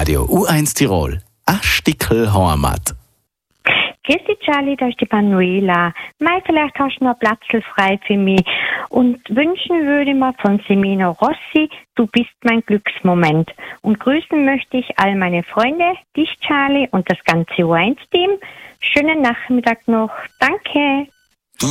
Radio U1 Tirol. A Stickel Heimat. Grüß dich, Charlie, da ist die Manuela. Vielleicht hast du noch Platz frei für mich. Und wünschen würde ich mir von Semino Rossi, du bist mein Glücksmoment. Und grüßen möchte ich all meine Freunde, dich, Charlie, und das ganze U1-Team. Schönen Nachmittag noch. Danke.